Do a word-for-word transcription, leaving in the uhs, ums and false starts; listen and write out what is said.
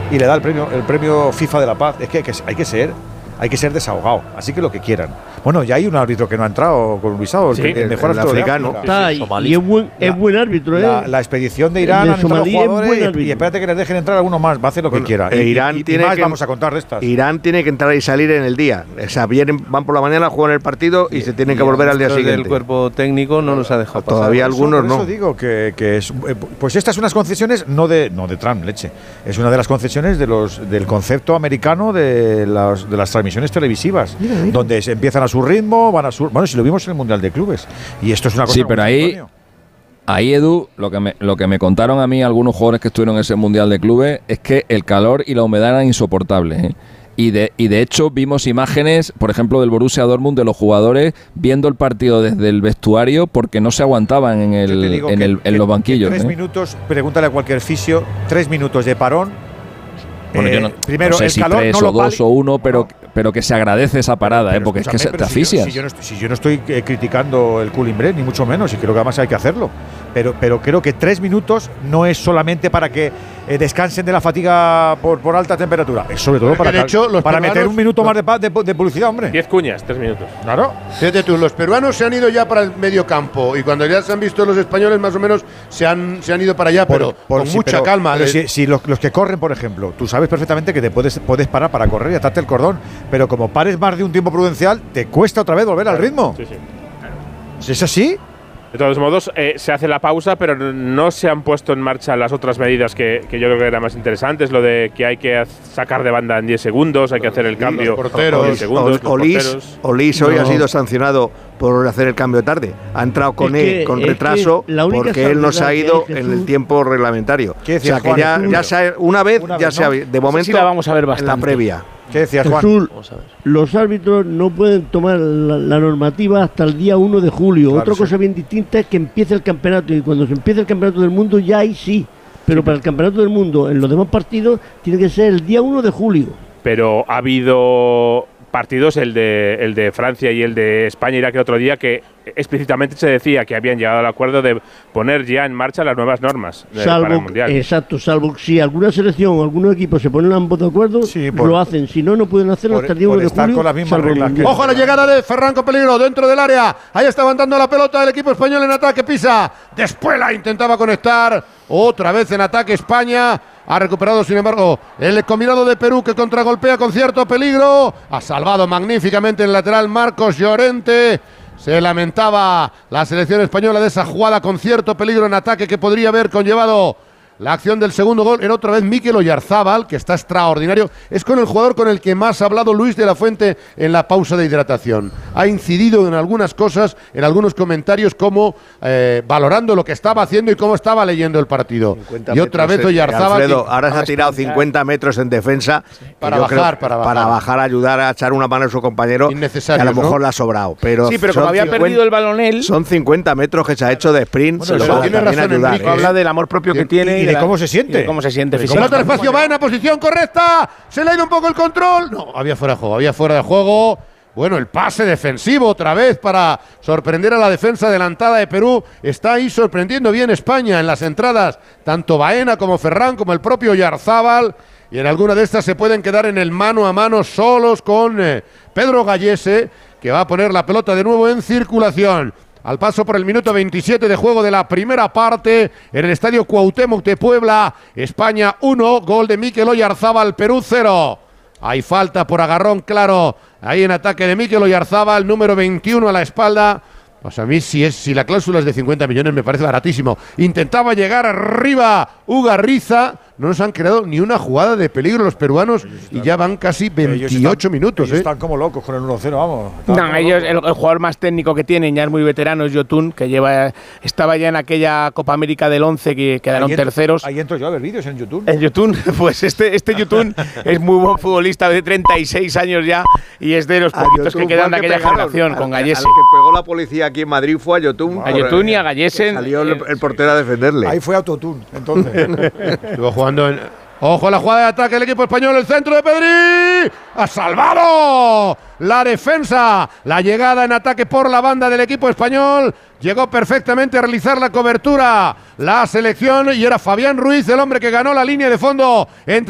y le da el premio, el premio FIFA de la Paz. Es que hay que, hay que ser, hay que ser desahogado. Así que lo que quieran. Bueno, ya hay un árbitro que no ha entrado con Visado, sí, el, el mejor el árbitro africano. Está, y, y es buen, es buen árbitro, ¿eh? La, la expedición de Irán de han entrado Somalí jugadores y, y espérate que les dejen entrar algunos más, va a hacer lo bueno, que quiera. Eh, y, Irán y, y tiene más que, vamos a contar de estas. Irán tiene que entrar y salir en el día. O sea, vienen, van por la mañana, juegan el partido y, y se tienen que volver al día siguiente. El cuerpo técnico no nos ha dejado pasar. Todavía Por eso, algunos por no. eso digo que, que es, pues estas son unas concesiones no de no de Trump, leche. Es una de las concesiones de los del concepto americano de las, de las transmisiones televisivas, mira, mira. donde se empiezan a su ritmo, van a su bueno, si lo vimos en el Mundial de Clubes. Y esto es una cosa. Sí, pero ahí, ahí Edu, lo que, me, lo que me contaron a mí algunos jugadores que estuvieron en ese Mundial de Clubes es que el calor y la humedad eran insoportables, ¿eh? Y de, y de hecho vimos imágenes, por ejemplo, del Borussia Dortmund, de los jugadores viendo el partido desde el vestuario porque no se aguantaban en, el, en, que, el, en que, los banquillos. Tres ¿eh? minutos, pregúntale a cualquier fisio, tres minutos de parón. Bueno, eh, yo no, primero, no sé el si calor, tres no o dos no, o uno, pero, no. pero que se agradece esa parada, pero, ¿eh? Porque es que se, te si asfixias. Yo, si, yo no estoy, si yo no estoy eh, criticando el cooling break, ni mucho menos, y creo que además hay que hacerlo. Pero, pero creo que tres minutos no es solamente para que eh, descansen de la fatiga por, por alta temperatura. Es sobre todo para, de hecho, los para meter un minuto los, más de, de, de publicidad, hombre. Diez cuñas, tres minutos. Claro. Fíjate tú, los peruanos se han ido ya para el medio campo y cuando ya se han visto los españoles, más o menos se han, se han ido para allá, por, pero por, con sí, mucha pero, calma. Pero si, si los, los que corren, por ejemplo, tú sabes perfectamente que te puedes, puedes parar para correr y atarte el cordón, pero como pares más de un tiempo prudencial, te cuesta otra vez volver al ritmo. Sí, sí. Si es así. De todos modos, eh, se hace la pausa, pero no se han puesto en marcha las otras medidas que, que yo creo que eran más interesantes. Lo de que hay que sacar de banda en diez segundos, hay que hacer el cambio porteros, en diez segundos. Olís, Olís hoy no. ha sido sancionado por hacer el cambio tarde. Ha entrado con, es que, él, con retraso porque él no se ha ido en el tiempo reglamentario. ¿Qué decías, o sea que Juan, ya, ya se ha, una vez una ya vez, se ha, ¿no? de momento sí la vamos a ver bastante. En la previa. ¿Qué decías, Juan? Jesús, los árbitros no pueden tomar la, la normativa hasta el día uno de julio. Claro, Otra sí. cosa bien distinta es que empiece el campeonato y cuando se empiece el campeonato del mundo ya ahí sí. Pero sí, para el campeonato del mundo, en los demás partidos, tiene que ser el día uno de julio. Pero ha habido partidos, el de, el de Francia y el de España, Irak, el otro día, que explícitamente se decía que habían llegado al acuerdo de poner ya en marcha las nuevas normas de, salvo, para el Mundial. Exacto, salvo si alguna selección o algunos equipos se ponen ambos de acuerdo, sí, por, lo hacen. Si no, no pueden hacerlo por, hasta el día uno de julio. Con las mismas reglas que Ojo a la llegada de Ferran con peligro dentro del área. Ahí está aguantando la pelota del equipo español en ataque. Pisa. Despuela intentaba conectar. Otra vez en ataque España. Ha recuperado, sin embargo, el combinado de Perú que contragolpea con cierto peligro. Ha salvado magníficamente el lateral Marcos Llorente. Se lamentaba la selección española de esa jugada con cierto peligro en ataque que podría haber conllevado la acción del segundo gol. Era otra vez Mikel Oyarzábal, que está extraordinario. Es con el jugador con el que más ha hablado Luis de la Fuente en la pausa de hidratación. Ha incidido en algunas cosas, en algunos comentarios, como eh, valorando lo que estaba haciendo y cómo estaba leyendo el partido. Y otra vez Oyarzábal. Alfredo, ahora se ha tirado cincuenta metros en defensa. Para bajar, para bajar. Para bajar, ayudar a echar una mano a su compañero. Que a lo mejor ¿no? le ha sobrado. Pero sí, pero como había cincuenta, perdido el balón él. Son cincuenta metros que se ha hecho de sprint. Bueno, se lo tiene razón, ayudar, ¿eh? Habla del amor propio que tiene. Y de cómo se siente. De cómo se siente físicamente. Pelota espacio, va en la posición correcta. Se le ha ido un poco el control. No, había fuera de juego, había fuera de juego. Bueno, el pase defensivo otra vez para sorprender a la defensa adelantada de Perú. Está ahí sorprendiendo bien España en las entradas. Tanto Baena como Ferran como el propio Oyarzábal. Y en alguna de estas se pueden quedar en el mano a mano solos con eh, Pedro Gallese, que va a poner la pelota de nuevo en circulación. Al paso por el minuto veintisiete de juego de la primera parte en el estadio Cuauhtémoc de Puebla. España uno, gol de Mikel Oyarzábal, Perú cero. Hay falta por agarrón claro ahí en ataque de Mikel Oyarzábal, número veintiuno a la espalda. Pues a mí si, es, si la cláusula es de cincuenta millones me parece baratísimo. Intentaba llegar arriba Ugarriza. No nos han creado ni una jugada de peligro los peruanos y ya van casi veintiocho están, minutos. Ellos ¿eh? Están como locos con el uno cero, vamos. No, ellos, el, el jugador más técnico que tienen, ya es muy veterano, es Yotun, que lleva, estaba ya en aquella Copa América del once que quedaron ahí entro, terceros. Ahí entro yo a ver vídeos en YouTube. En YouTube, pues este, este Yotun es muy buen futbolista de treinta y seis años ya y es de los poquitos que quedan de aquella pegaron, generación, al, con Gallese. El que pegó la policía aquí en Madrid fue a Yotun. A Yotun y a Gallese. Salió el, el portero a defenderle. Ahí fue Autotune, entonces. Estuvo jugando en... Ojo a la jugada de ataque del equipo español, el centro de Pedri. ¡Ha salvado la defensa! La llegada en ataque por la banda del equipo español. Llegó perfectamente a realizar la cobertura la selección y era Fabián Ruiz, el hombre que ganó la línea de fondo entre